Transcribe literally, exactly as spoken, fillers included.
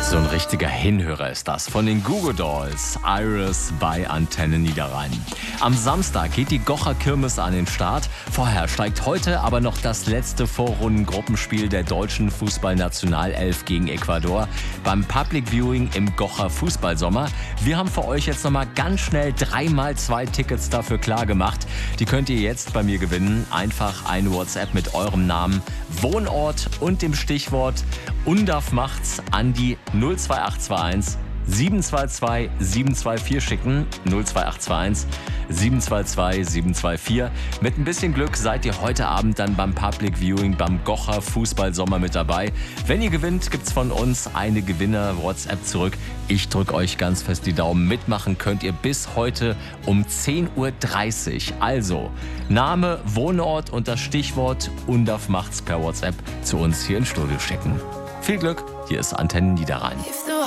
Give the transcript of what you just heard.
So ein richtiger Hinhörer ist das von den Goo Goo Dolls, Iris bei Antenne Niederrhein. Am Samstag geht die Gocher Kirmes an den Start. Vorher steigt heute aber noch das letzte Vorrundengruppenspiel der deutschen Fußballnationalelf gegen Ecuador beim Public Viewing im Gocher Fußballsommer. Wir haben für euch jetzt nochmal ganz schnell dreimal zwei Tickets dafür klar gemacht. Die könnt ihr jetzt bei mir gewinnen. Einfach eine WhatsApp mit eurem Namen, Wohnort und dem Stichwort Undaf macht's an die null zwei acht zwei eins sieben zwei zwei sieben zwei vier schicken. null zwei acht zwei eins sieben zwei zwei sieben zwei vier. Mit ein bisschen Glück seid ihr heute Abend dann beim Public Viewing beim Gocher Fußballsommer mit dabei. Wenn ihr gewinnt, gibt's von uns eine Gewinner-WhatsApp zurück. Ich drücke euch ganz fest die Daumen. Mitmachen könnt ihr bis heute um zehn Uhr dreißig. Also Name, Wohnort und das Stichwort Undaf macht's per WhatsApp zu uns hier ins Studio schicken. Viel Glück, hier ist Antenne Niederrhein.